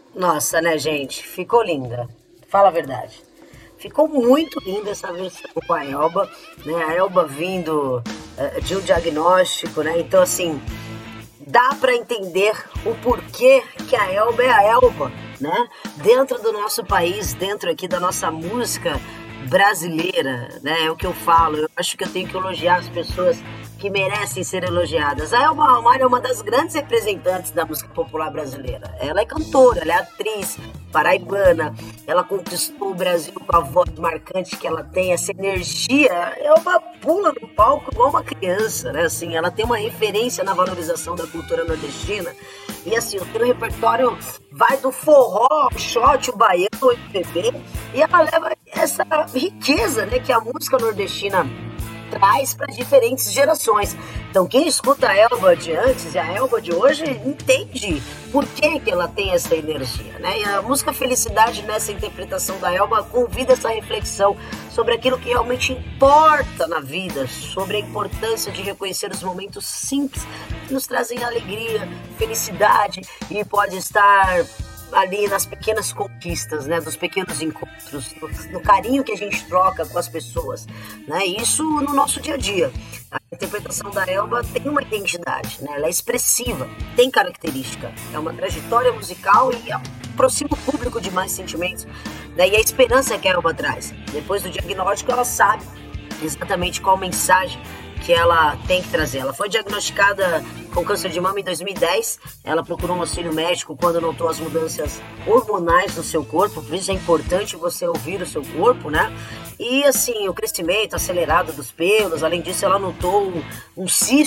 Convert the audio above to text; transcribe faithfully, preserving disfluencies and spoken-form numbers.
Nossa, né, gente? Ficou linda. Fala a verdade. Ficou muito linda essa versão com a Elba, né? A Elba vindo eh, de um diagnóstico, né? Então, assim, dá para entender o porquê que a Elba é a Elba, né? Dentro do nosso país, dentro aqui da nossa música brasileira, né? É o que eu falo. Eu acho que eu tenho que elogiar as pessoas que merecem ser elogiadas. A Elba Ramalho é uma das grandes representantes da música popular brasileira. Ela é cantora, ela é atriz paraibana, ela conquistou o Brasil com a voz marcante que ela tem, essa energia. A Elba pula no palco igual uma criança, né? Assim, ela tem uma referência na valorização da cultura nordestina. E assim, o seu repertório vai do forró, ao shot, o baião, o M P B, e ela leva essa riqueza, né, que a música nordestina traz para diferentes gerações. Então, quem escuta a Elba de antes e a Elba de hoje entende por que, que ela tem essa energia, né? E a música Felicidade, nessa interpretação da Elba, convida essa reflexão sobre aquilo que realmente importa na vida, sobre a importância de reconhecer os momentos simples que nos trazem alegria, felicidade e pode estar ali nas pequenas conquistas, né, dos pequenos encontros, no, no carinho que a gente troca com as pessoas, né, isso no nosso dia a dia. A interpretação da Elba tem uma identidade, né, ela é expressiva, tem característica, é uma trajetória musical e aproxima o público de mais sentimentos, né, e a esperança que a Elba traz. Depois do diagnóstico, ela sabe exatamente qual mensagem que ela tem que trazer. Ela foi diagnosticada com câncer de mama em dois mil e dez. Ela procurou um auxílio médico quando notou as mudanças hormonais no seu corpo. Por isso é importante você ouvir o seu corpo, né? E assim, o crescimento acelerado dos pelos. Além disso, ela notou um, um cisto